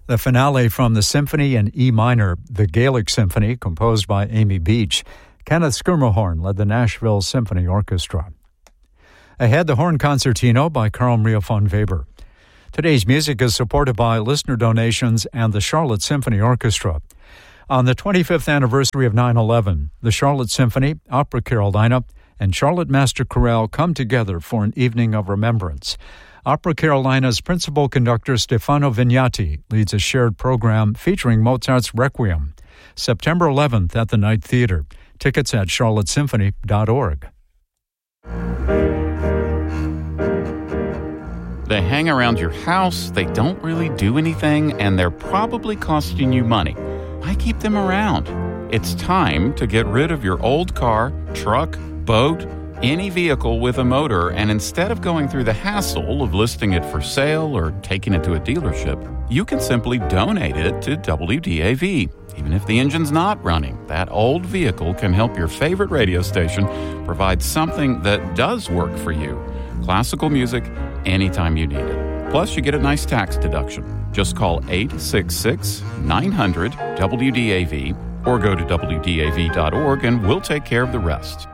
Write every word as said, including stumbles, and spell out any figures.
The finale from the symphony in E minor, the Gaelic Symphony, composed by Amy Beach. Kenneth Schermerhorn led the Nashville Symphony Orchestra. Ahead, the Horn Concertino by Carl Maria von Weber. Today's music is supported by listener donations and the Charlotte Symphony Orchestra. On the twenty-fifth anniversary of nine eleven, the Charlotte Symphony, Opera Carolina, and Charlotte Master Chorale come together for an evening of remembrance. Opera Carolina's principal conductor Stefano Vignati leads a shared program featuring Mozart's Requiem. September eleventh at the Knight Theater. Tickets at charlotte symphony dot org. They hang around your house, they don't really do anything, and they're probably costing you money. Why keep them around? It's time to get rid of your old car, truck, boat, any vehicle with a motor, and instead of going through the hassle of listing it for sale or taking it to a dealership, you can simply donate it to W D A V. Even if the engine's not running, that old vehicle can help your favorite radio station provide something that does work for you. Classical music anytime you need it. Plus, you get a nice tax deduction. Just call eight six six, nine hundred, W D A V or go to W D A V dot org and we'll take care of the rest.